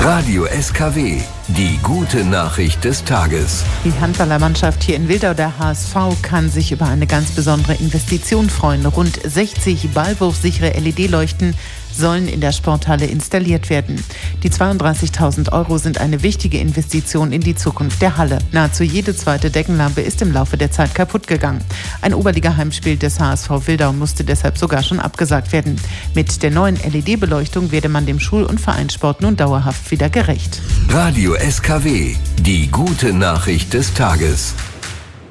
Radio SKW, die gute Nachricht des Tages. Die Handballermannschaft hier in Wildau, der HSV, kann sich über eine ganz besondere Investition freuen. Rund 60 ballwurfsichere LED-Leuchten sollen in der Sporthalle installiert werden. Die 32.000 € sind eine wichtige Investition in die Zukunft der Halle. Nahezu jede zweite Deckenlampe ist im Laufe der Zeit kaputt gegangen. Ein Oberliga-Heimspiel des HSV Wildau musste deshalb sogar schon abgesagt werden. Mit der neuen LED-Beleuchtung werde man dem Schul- und Vereinssport nun dauerhaft wieder gerecht. Radio SKW, die gute Nachricht des Tages.